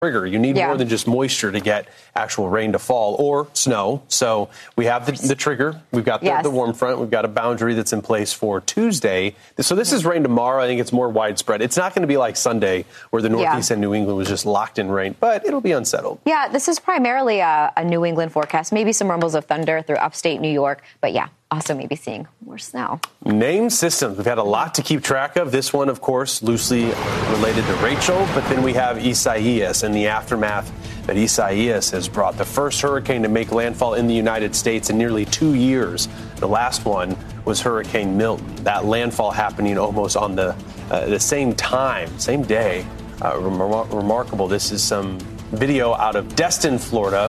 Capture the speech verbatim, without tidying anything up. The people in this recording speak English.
trigger. You need Yeah. more than just moisture to get actual rain to fall or snow. So we have the, the trigger. We've got the, Yes. the warm front. We've got a boundary that's in place for Tuesday. So this is rain tomorrow. I think it's more widespread. It's not going to be like Sunday where the Northeast Yeah. and New England was just locked in rain, but it'll be unsettled. Yeah, this is primarily a, a New England forecast. Maybe some rumbles of thunder through upstate New York. But yeah, also maybe seeing more snow. Name systems. We've had a lot to keep track of. This one, of course, loosely related to Rachel, but then we have Isaias and the aftermath that Isaias has brought. The first hurricane to make landfall in the United States in nearly two years. The last one was Hurricane Milton. That landfall happening almost on the uh, the same time, same day. Uh, remar- remarkable. This is some video out of Destin, Florida,